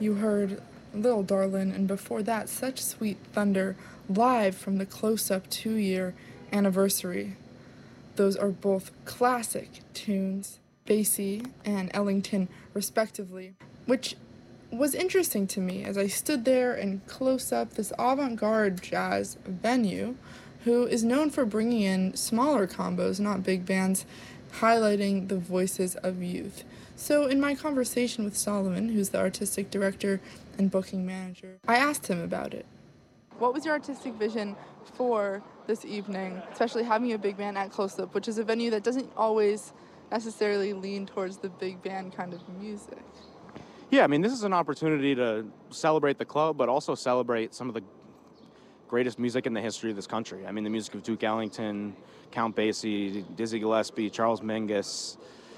you heard Little Darlin', and before that, Such Sweet Thunder, live from the Close Up 2-year anniversary. Those are both classic tunes, Basie and Ellington, respectively, which was interesting to me as I stood there and close up this avant-garde jazz venue who is known for bringing in smaller combos, not big bands, highlighting the voices of youth. So in my conversation with Solomon, who's the artistic director and booking manager, I asked him about it. What was your artistic vision for this evening, especially having a big band at Close Up, which is a venue that doesn't always necessarily lean towards the big band kind of music? Yeah, I mean, this is an opportunity to celebrate the club, but also celebrate some of the greatest music in the history of this country. I mean, the music of Duke Ellington, Count Basie, Dizzy Gillespie, Charles Mingus.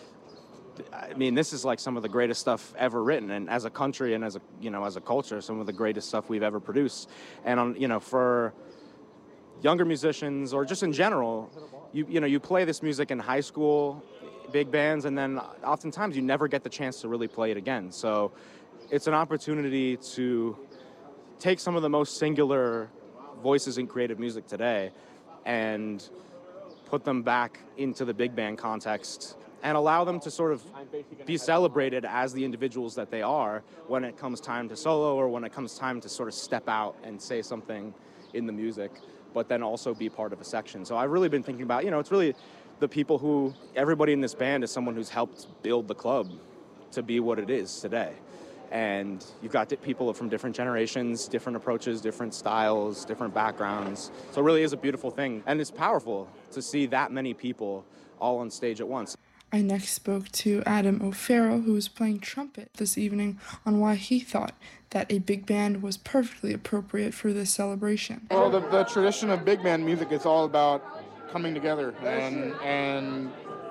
I mean, this is like some of the greatest stuff ever written, and as a country and as a culture, some of the greatest stuff we've ever produced. And for younger musicians or just in general, you play this music in high school, big bands, and then oftentimes you never get the chance to really play it again. So it's an opportunity to take some of the most singular voices in creative music today and put them back into the big band context and allow them to sort of be celebrated as the individuals that they are when it comes time to solo or when it comes time to sort of step out and say something in the music, but then also be part of a section. So I've really been thinking about, it's really the people everybody in this band is someone who's helped build the club to be what it is today. And you've got people from different generations, different approaches, different styles, different backgrounds. So it really is a beautiful thing. And it's powerful to see that many people all on stage at once. I next spoke to Adam O'Farrell, who was playing trumpet this evening, on why he thought that a big band was perfectly appropriate for this celebration. Well, the tradition of big band music is all about coming together and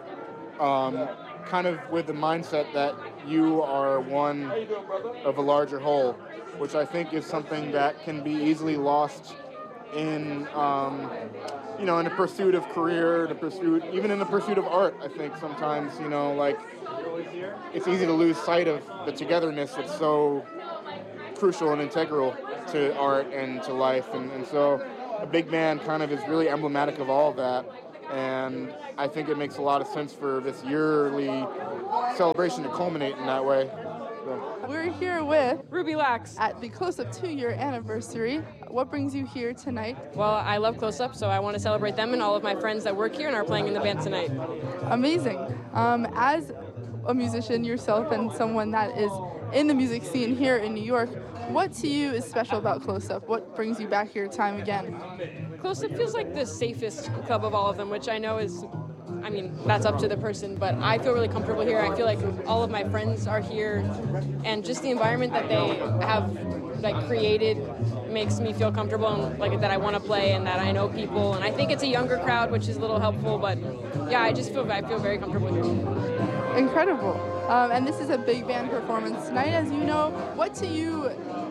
kind of with the mindset that you are one of a larger whole, which I think is something that can be easily lost in in the pursuit of career, even in the pursuit of art. I think sometimes, it's easy to lose sight of the togetherness that's so crucial and integral to art and to life. And so a big band kind of is really emblematic of all of that. And I think it makes a lot of sense for this yearly celebration to culminate in that way. We're here with Ruby Lax at the Close Up 2-year anniversary. What brings you here tonight? Well, I love Close Up, so I want to celebrate them and all of my friends that work here and are playing in the band tonight. Amazing. As a musician yourself and someone that is in the music scene here in New York, what to you is special about Close Up? What brings you back here time again? Close Up feels like the safest club of all of them, which I know that's up to the person, but I feel really comfortable here. I feel like all of my friends are here, and just the environment that they have created makes me feel comfortable and that I want to play and that I know people. And I think it's a younger crowd, which is a little helpful, but yeah, I feel very comfortable here. Incredible. And this is a big band performance tonight, as you know. What to you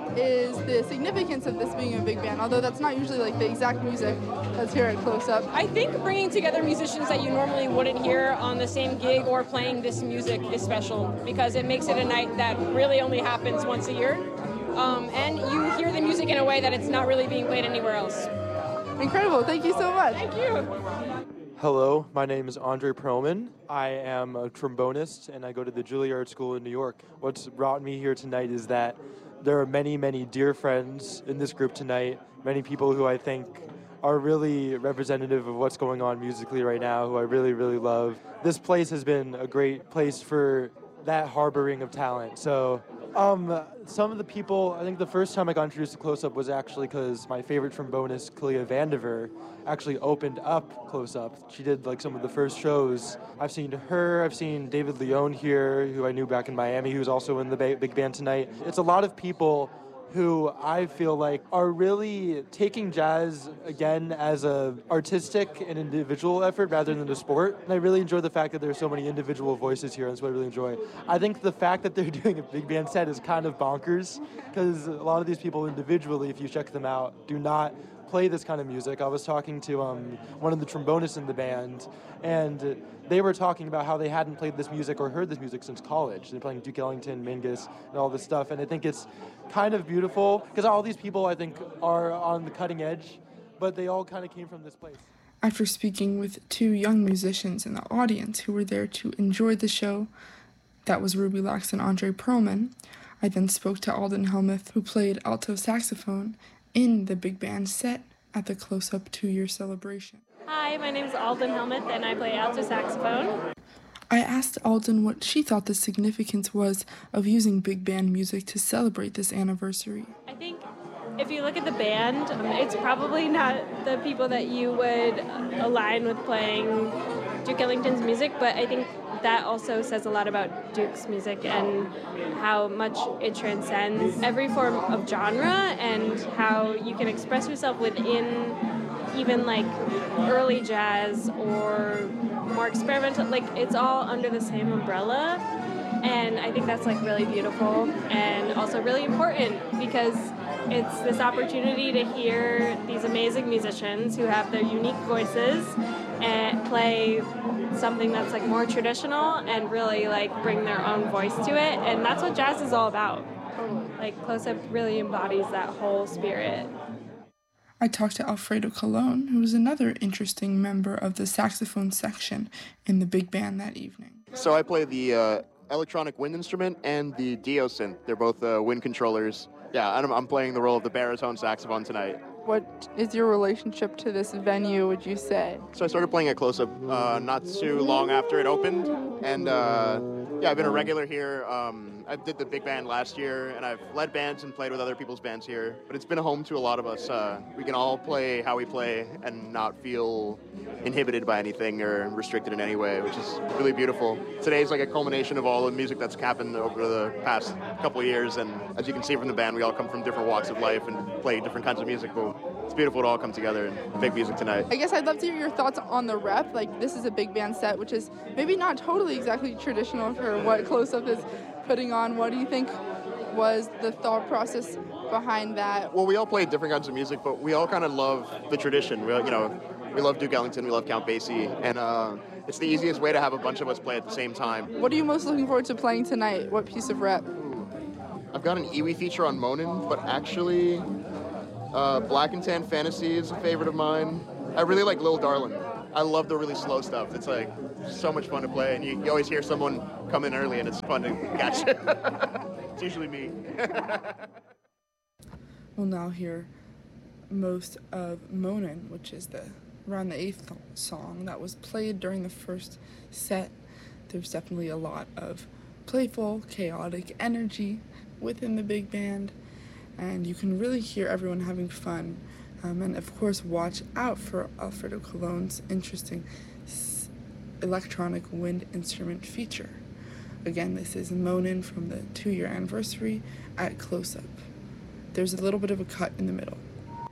is the significance of this being a big band, although that's not usually the exact music that's here at Close Up? I think bringing together musicians that you normally wouldn't hear on the same gig or playing this music is special because it makes it a night that really only happens once a year. And you hear the music in a way that it's not really being played anywhere else. Incredible. Thank you so much. Thank you. Hello, my name is Andre Perlman. I am a trombonist and I go to the Juilliard School in New York. What's brought me here tonight is that there are many, many dear friends in this group tonight, many people who I think are really representative of what's going on musically right now, who I really, really love. This place has been a great place for that harboring of talent. So some of the people, I think the first time I got introduced to Close Up was actually because my favorite trombonist, Kalia Vandiver, actually opened up Close Up. She did some of the first shows. I've seen her, I've seen David Leone here, who I knew back in Miami, who's also in the big band tonight. It's a lot of people who I feel like are really taking jazz again as a artistic and individual effort rather than a sport. And I really enjoy the fact that there's so many individual voices here, and that's what I really enjoy. I think the fact that they're doing a big band set is kind of bonkers, because a lot of these people individually, if you check them out, do not play this kind of music. I was talking to one of the trombonists in the band, and they were talking about how they hadn't played this music or heard this music since college. They're playing Duke Ellington, Mingus, and all this stuff, and I think it's kind of beautiful because all these people, I think, are on the cutting edge, but they all kind of came from this place. After speaking with two young musicians in the audience who were there to enjoy the show, that was Ruby Lax and Andre Perlman, I then spoke to Alden Helmuth, who played alto saxophone in the big band set at the Close Up 2-year celebration. Hi, my name is Alden Helmuth, and I play alto saxophone. I asked Alden what she thought the significance was of using big band music to celebrate this anniversary. I think if you look at the band, it's probably not the people that you would align with playing Duke Ellington's music, but I think that also says a lot about Duke's music and how much it transcends every form of genre and how you can express yourself within even like early jazz or more experimental, like it's all under the same umbrella. And I think that's like really beautiful and also really important because it's this opportunity to hear these amazing musicians who have their unique voices and play something that's like more traditional and really like bring their own voice to it. And that's what jazz is all about. Like Close Up really embodies that whole spirit. I talked to Alfredo Colon, who was another interesting member of the saxophone section in the big band that evening. So I play the electronic wind instrument and the Dio synth. They're both wind controllers. Yeah, I'm playing the role of the baritone saxophone tonight. What is your relationship to this venue, would you say? So I started playing at Close Up not too long after it opened, and yeah, I've been a regular here. I did the big band last year, and I've led bands and played with other people's bands here, but it's been a home to a lot of us. We can all play how we play and not feel inhibited by anything or restricted in any way, which is really beautiful. Today's like a culmination of all the music that's happened over the past couple of years, and as you can see from the band, we all come from different walks of life and play different kinds of music. But it's beautiful to all come together and make music tonight. I guess I'd love to hear your thoughts on the rep. Like, this is a big band set, which is maybe not totally exactly traditional for what Close Up is putting on. What do you think was the thought process behind that? Well, we all play different kinds of music, but we all kind of love the tradition. We love Duke Ellington, we love Count Basie, and it's the easiest way to have a bunch of us play at the same time. What are you most looking forward to playing tonight? What piece of rep? I've got an Iwi feature on Monin, but actually Black and Tan Fantasy is a favorite of mine. I really like Lil Darlin'. I love the really slow stuff. It's like so much fun to play, and you always hear someone come in early, and it's fun to catch. It's usually me. We'll now hear most of Monin, which is around the 8th song that was played during the first set. There's definitely a lot of playful, chaotic energy within the big band, and you can really hear everyone having fun. And of course, watch out for Alfredo Colon's interesting electronic wind instrument feature. Again, this is Monin from the 2-year anniversary at Close Up. There's a little bit of a cut in the middle.